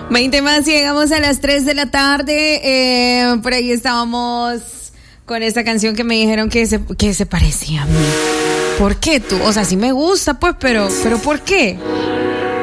20 más y llegamos a las 3 de la tarde. Por ahí estábamos con esta canción que me dijeron que se parecía a mí. ¿Por qué tú? O sea, sí me gusta, pues, pero ¿por qué?